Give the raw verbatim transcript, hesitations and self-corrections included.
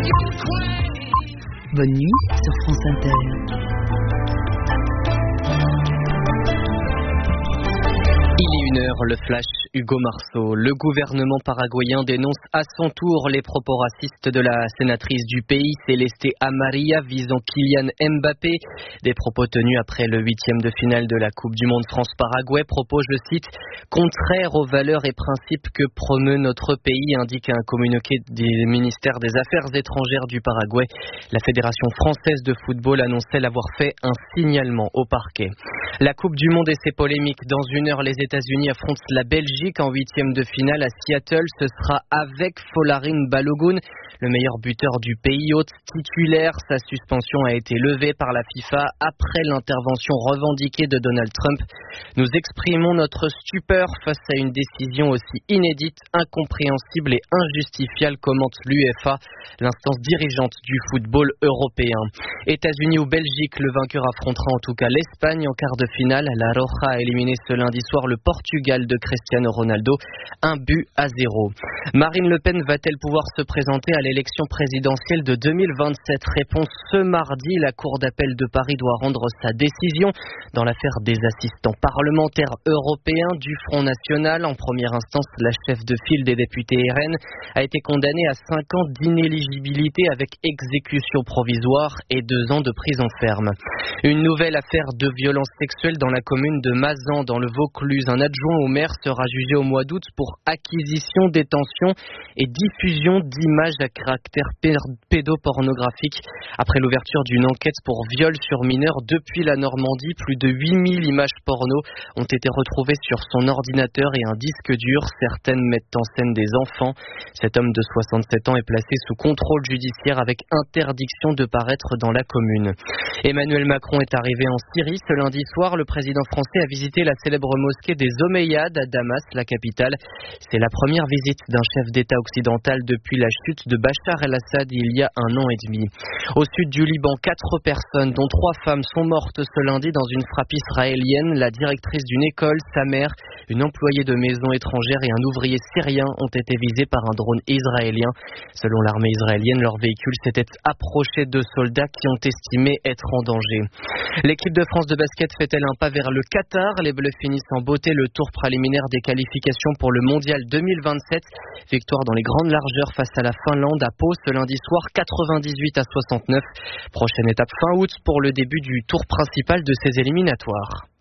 Bonne nuit sur France Inter. Il est une heure, le flash, Hugo Marceau. Le gouvernement paraguayen dénonce à son tour les propos racistes de la sénatrice du pays, Celeste Amarilla, visant Kylian Mbappé. Des propos tenus après le huitième de finale de la Coupe du Monde France-Paraguay, propos, je cite, contraires aux valeurs et principes que promeut notre pays, indique un communiqué du ministère des Affaires étrangères du Paraguay. La Fédération française de football annonçait l'avoir fait un signalement au parquet. La Coupe du Monde et ses polémiques. Dans une heure, les États-Unis affrontent la Belgique en huitième de finale à Seattle. Ce sera avec Folarin Balogun, le meilleur buteur du pays hôte titulaire. Sa suspension a été levée par la FIFA après l'intervention revendiquée de Donald Trump. Nous exprimons notre stupeur face à une décision aussi inédite, incompréhensible et injustifiable, commente l'U E F A, l'instance dirigeante du football européen. États-Unis ou Belgique, le vainqueur affrontera en tout cas l'Espagne en quart de finale. La Roja a éliminé ce lundi soir le Portugal de Cristiano Ronaldo, un but à zéro. Marine Le Pen va-t-elle pouvoir se présenter à l'élection présidentielle de deux mille vingt-sept? Réponse ce mardi. La Cour d'appel de Paris doit rendre sa décision dans l'affaire des assistants parlementaires européens du Front National. En première instance, la chef de file des députés R N a été condamnée à cinq ans d'inéligibilité avec exécution provisoire et deux ans de prison ferme. Une nouvelle affaire de violence sexuelle dans la commune de Mazan, dans le Vaucluse. Un adjoint au maire sera jugé au mois d'août pour acquisition, détention et diffusion d'images à caractère pédopornographique. Après l'ouverture d'une enquête pour viol sur mineur depuis la Normandie, plus de huit mille images porno ont été retrouvées sur son ordinateur et un disque dur. Certaines mettent en scène des enfants. Cet homme de soixante-sept ans est placé sous contrôle judiciaire avec interdiction de paraître dans la commune. Emmanuel Macron est arrivé en Syrie ce lundi soir. Le président français a visité la célèbre mosquée des Omeyyades à Damas, la capitale. C'est la première visite d'un chef d'État occidental depuis la chute de Bachar el-Assad il y a un an et demi. Au sud du Liban, quatre personnes, dont trois femmes, sont mortes ce lundi dans une frappe israélienne. La directrice d'une école, sa mère, une employée de maison étrangère et un ouvrier syrien ont été visés par un drone israélien. Selon l'armée israélienne, leur véhicule s'était approché de soldats qui ont estimé être en danger. L'équipe de France de basket fait-elle un pas vers le Qatar? Les Bleus finissent en beauté le tour préliminaire des qualifications pour le Mondial deux mille vingt-sept. Victoire dans les grandes largeurs face à la Finlande à Pau ce lundi soir, quatre-vingt-dix-huit à soixante-neuf. Prochaine étape fin août pour le début du tour principal de ces éliminatoires.